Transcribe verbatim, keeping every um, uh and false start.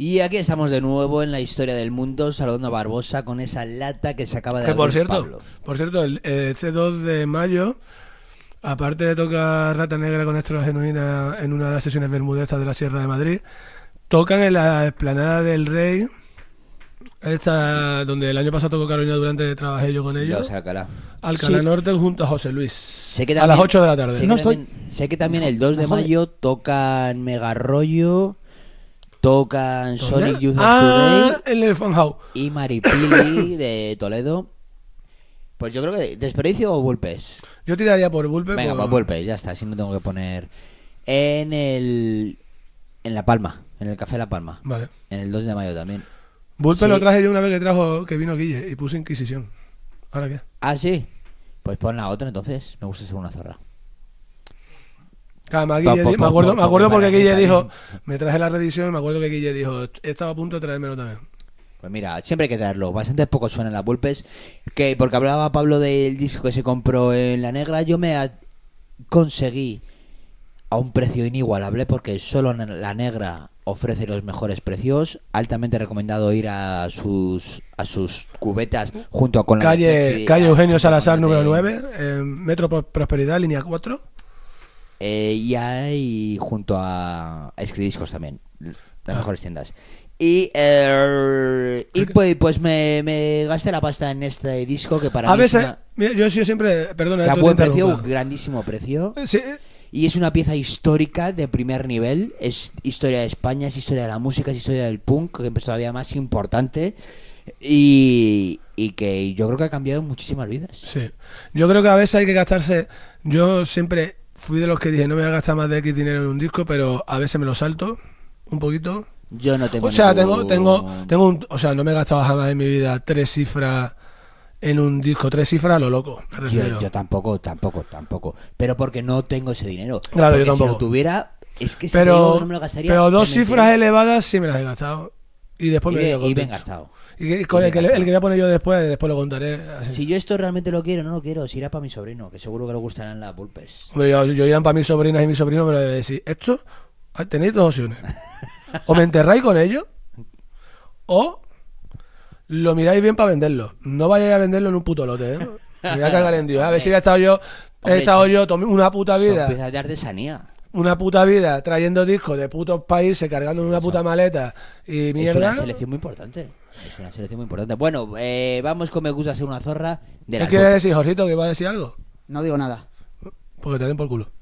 Y aquí estamos de nuevo en la historia del mundo, saludando a Barbosa con esa lata que se acaba de Que por abrir cierto, Pablo. por cierto, el, este dos de mayo, aparte de tocar Rata Negra con Extra Genuina en una de las sesiones bermudestas de la Sierra de Madrid, tocan en la Explanada del Rey, esta donde el año pasado tocó Carolina Durante, trabajé yo con ellos. Lo sacará. Alcalá Sí. Norte junto a José Luis. Sé que a también- las ocho de la tarde. Sé que, No estoy- también, sé que también el dos de Joder. mayo tocan Mega Rollo, tocan ¿Dónde? Sonic Youth of Ah, Today en el Funhouse. y Maripili de Toledo. Pues yo creo que Desperdicio o Vulpes. Yo tiraría por Vulpe. Venga, por... pues Vulpes, ya está, así no tengo que poner. En el. En La Palma, en el Café La Palma. Vale. En el dos de mayo también. Vulpe Sí. lo traje yo una vez que trajo que vino Guille y puse Inquisición. ¿Ahora qué? Ah, sí. Pues pon la otra entonces. Me gusta ser una zorra. Claro, me, Pa- Guille pa- di- pa- me acuerdo, pa- me acuerdo pa- porque para Guille que dijo, también. me traje la reedición y me acuerdo que Guille dijo, estaba a punto de traérmelo también. Pues mira, siempre hay que traerlo. Bastante poco suenan las Vulpes. Que porque hablaba Pablo del disco que se compró en La Negra, yo me a- conseguí a un precio inigualable porque solo La Negra ofrece los mejores precios. Altamente recomendado ir a sus a sus cubetas junto con la Calle, Flexi- calle la- Eugenio junto Salazar con número el de- nueve, eh, Metro Pro- Prosperidad, línea cuatro. Eh, y hay junto a Escridiscos también, las Ah. mejores tiendas. Y, eh, y pues, pues me, me gasté la pasta en este disco que para A mí veces, es una, mira, yo he sido siempre, perdona, que a esto te buen precio, interrumpa. grandísimo precio. Sí, Y es una pieza histórica de primer nivel. Es historia de España, es historia de la música, es historia del punk, que es todavía más importante. Y, y que yo creo que ha cambiado muchísimas vidas. sí. Yo creo que a veces hay que gastarse, yo siempre fui de los que dije, no me voy a gastar más de X dinero en un disco, pero a veces me lo salto un poquito. Yo no tengo O sea, ningún- tengo, tengo, tengo un, o sea, no me he gastado jamás en mi vida tres cifras en un disco, tres cifras a lo loco, me refiero. Yo, yo tampoco, tampoco, tampoco. Pero porque no tengo ese dinero. Claro, yo Porque si tampoco. lo tuviera, es que si te digo pero, que no me lo gastaría. pero dos te mentiría. cifras elevadas sí me las he gastado. Y después Y, me he bien- ido y bien contento. gastado. Y que- con Y el, que, bien le- el gastado. que voy a poner yo después, después lo contaré. Así. Si yo esto realmente lo quiero, no lo quiero. Si irá para mi sobrino, que seguro que le gustarán las pulpes. Hombre, yo, yo irán para mis sobrinas y mis sobrinos, pero le voy a decir, esto, ah, tenéis dos opciones. O me enterráis con ellos, o lo miráis bien para venderlo. No vayáis a venderlo en un puto lote, ¿eh? Me voy a cagar en Dios. A ver si he estado yo, he Hombre, estado son- yo tomi- una puta Son vida, piezas de artesanía. una puta vida trayendo discos de putos países, cargando en una puta maleta y Es mierda. una selección muy importante. Es una selección muy importante. Bueno, eh, vamos con Me gusta ser una zorra de ¿Qué las quieres pulpes. decir, Jorgito? ¿Que iba a decir algo? No digo nada. Porque te den por culo.